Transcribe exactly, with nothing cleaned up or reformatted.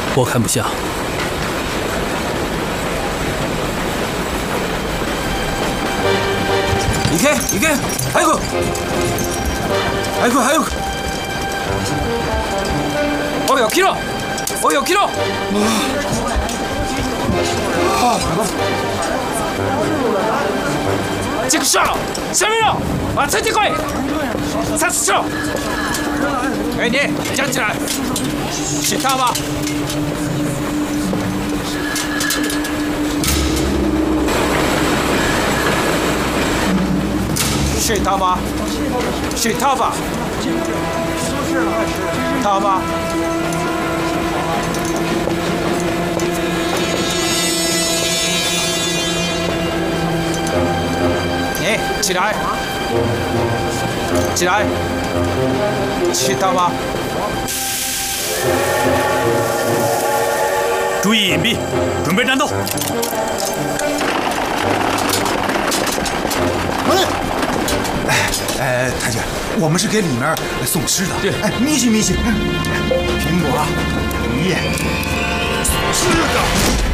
我看不像。 이게 이게 아이고 아이고 아이고 어 여기로 어 여기로这个上下面了往前进快三十triệu哎你站起来是他吗是他吗？是他吧？他吗？你起来，起来，是他吗？ 注意隐蔽，准备战斗。 哎，太监，我们是给里面送吃的。 对， 哎，米奇米奇，苹果、梨，吃的。